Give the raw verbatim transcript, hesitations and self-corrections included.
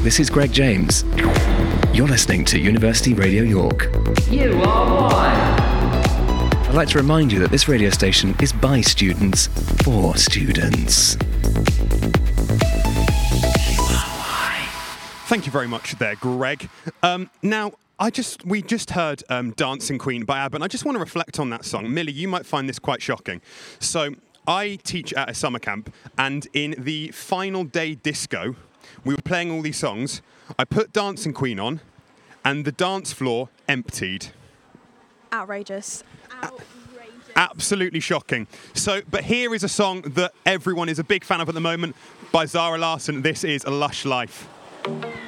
this is Greg James. You're listening to University Radio York. You are one. I'd like to remind you that this radio station is by students, for students. Thank you very much there, Greg. Um, now, I just we just heard um, Dancing Queen by ABBA, and I just want to reflect on that song. Millie, you might find this quite shocking. So, I teach at a summer camp, and in the final day disco, we were playing all these songs. I put Dancing Queen on, and the dance floor emptied. Outrageous. Outrageous. Absolutely shocking. So, but here is a song that everyone is a big fan of at the moment by Zara Larsson. This is A Lush Life.